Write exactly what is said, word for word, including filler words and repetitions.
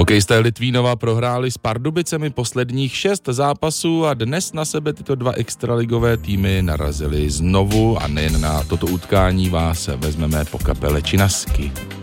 Hokejisté Litvínova prohráli s Pardubicemi posledních šest zápasů a dnes na sebe tyto dva extraligové týmy narazily znovu a nejen na toto utkání vás vezmeme po kapele Činasky.